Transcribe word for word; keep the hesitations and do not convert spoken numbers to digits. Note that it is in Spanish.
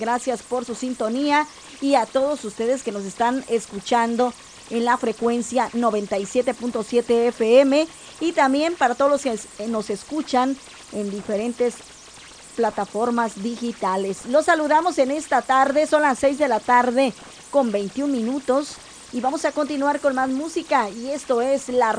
Gracias por su sintonía y a todos ustedes que nos están escuchando en la frecuencia noventa y siete punto siete F M y también para todos los que nos escuchan en diferentes plataformas digitales. Los saludamos en esta tarde, son las seis de la tarde con veintiún minutos y vamos a continuar con más música y esto es La